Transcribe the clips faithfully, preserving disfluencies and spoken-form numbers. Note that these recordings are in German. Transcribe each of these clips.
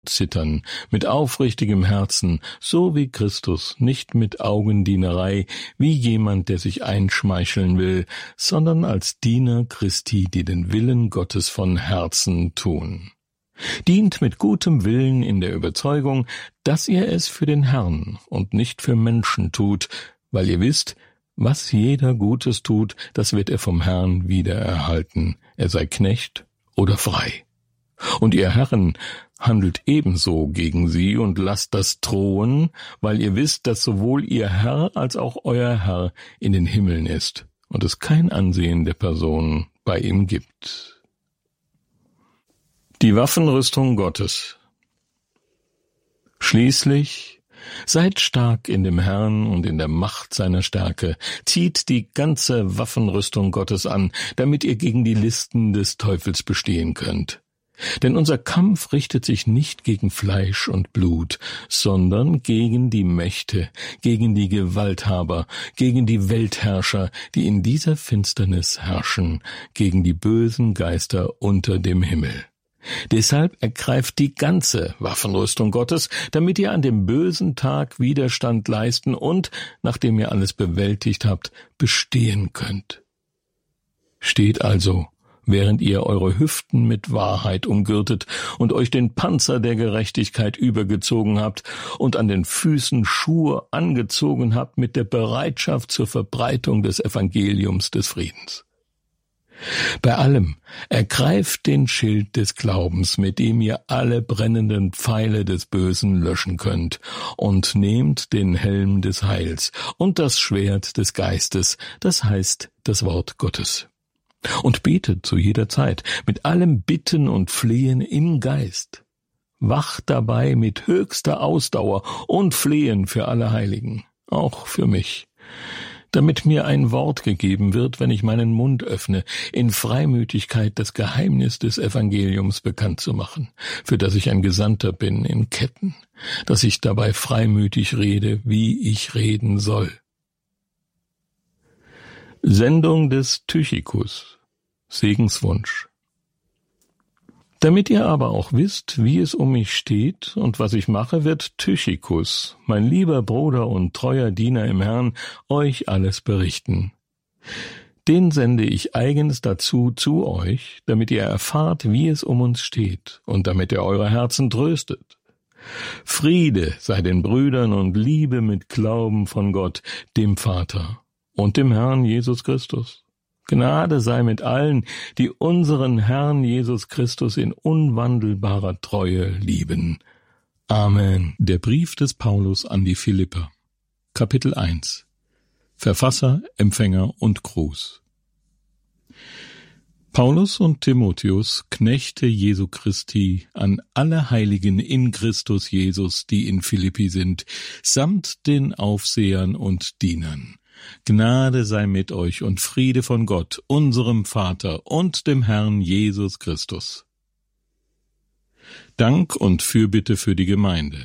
zittern, mit aufrichtigem Herzen, so wie Christus, nicht mit Augendienerei, wie jemand, der sich einschmeicheln will, sondern als Diener Christi, die den Willen Gottes von Herzen tun. Dient mit gutem Willen in der Überzeugung, dass ihr es für den Herrn und nicht für Menschen tut, weil ihr wisst, was jeder Gutes tut, das wird er vom Herrn wiedererhalten, er sei Knecht oder frei. Und ihr Herren, handelt ebenso gegen sie und lasst das drohen, weil ihr wisst, dass sowohl ihr Herr als auch euer Herr in den Himmeln ist und es kein Ansehen der Person bei ihm gibt. Die Waffenrüstung Gottes. Schließlich seid stark in dem Herrn und in der Macht seiner Stärke, zieht die ganze Waffenrüstung Gottes an, damit ihr gegen die Listen des Teufels bestehen könnt. Denn unser Kampf richtet sich nicht gegen Fleisch und Blut, sondern gegen die Mächte, gegen die Gewalthaber, gegen die Weltherrscher, die in dieser Finsternis herrschen, gegen die bösen Geister unter dem Himmel. Deshalb ergreift die ganze Waffenrüstung Gottes, damit ihr an dem bösen Tag Widerstand leisten und, nachdem ihr alles bewältigt habt, bestehen könnt. Steht also, während ihr eure Hüften mit Wahrheit umgürtet und euch den Panzer der Gerechtigkeit übergezogen habt und an den Füßen Schuhe angezogen habt mit der Bereitschaft zur Verbreitung des Evangeliums des Friedens. Bei allem ergreift den Schild des Glaubens, mit dem ihr alle brennenden Pfeile des Bösen löschen könnt, und nehmt den Helm des Heils und das Schwert des Geistes, das heißt das Wort Gottes. Und betet zu jeder Zeit mit allem Bitten und Flehen im Geist. Wacht dabei mit höchster Ausdauer und Flehen für alle Heiligen, auch für mich, damit mir ein Wort gegeben wird, wenn ich meinen Mund öffne, in Freimütigkeit das Geheimnis des Evangeliums bekannt zu machen, für das ich ein Gesandter bin in Ketten, dass ich dabei freimütig rede, wie ich reden soll. Sendung des Tychikus. Segenswunsch. Damit ihr aber auch wisst, wie es um mich steht und was ich mache, wird Tychikus, mein lieber Bruder und treuer Diener im Herrn, euch alles berichten. Den sende ich eigens dazu zu euch, damit ihr erfahrt, wie es um uns steht und damit er eure Herzen tröstet. Friede sei den Brüdern und Liebe mit Glauben von Gott, dem Vater und dem Herrn Jesus Christus. Gnade sei mit allen, die unseren Herrn Jesus Christus in unwandelbarer Treue lieben. Amen. Der Brief des Paulus an die Philipper. Kapitel eins. Verfasser, Empfänger und Gruß. Paulus und Timotheus, Knechte Jesu Christi, an alle Heiligen in Christus Jesus, die in Philippi sind, samt den Aufsehern und Dienern. Gnade sei mit euch und Friede von Gott, unserem Vater und dem Herrn Jesus Christus. Dank und Fürbitte für die Gemeinde.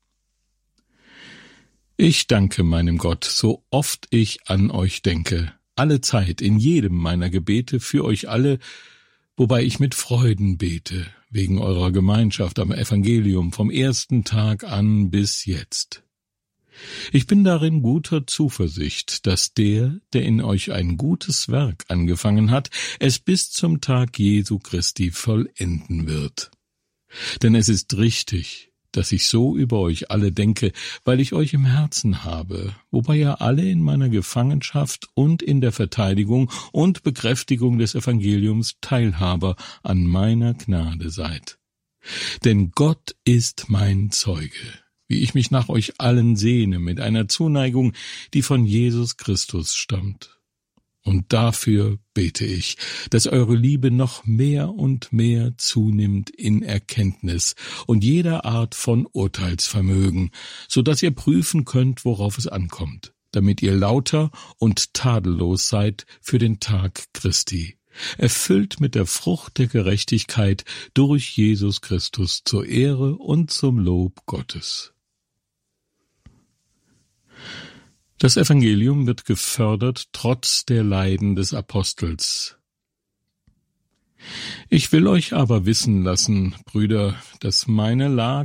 Ich danke meinem Gott, so oft ich an euch denke, alle Zeit, in jedem meiner Gebete für euch alle, wobei ich mit Freuden bete, wegen eurer Gemeinschaft am Evangelium vom ersten Tag an bis jetzt. Ich bin darin guter Zuversicht, dass der, der in euch ein gutes Werk angefangen hat, es bis zum Tag Jesu Christi vollenden wird. Denn es ist richtig, dass ich so über euch alle denke, weil ich euch im Herzen habe, wobei ihr alle in meiner Gefangenschaft und in der Verteidigung und Bekräftigung des Evangeliums Teilhaber an meiner Gnade seid. Denn Gott ist mein Zeuge, wie ich mich nach euch allen sehne, mit einer Zuneigung, die von Jesus Christus stammt. Und dafür bete ich, dass eure Liebe noch mehr und mehr zunimmt in Erkenntnis und jeder Art von Urteilsvermögen, so dass ihr prüfen könnt, worauf es ankommt, damit ihr lauter und tadellos seid für den Tag Christi, erfüllt mit der Frucht der Gerechtigkeit durch Jesus Christus zur Ehre und zum Lob Gottes. Das Evangelium wird gefördert trotz der Leiden des Apostels. Ich will euch aber wissen lassen, Brüder, dass meine Lage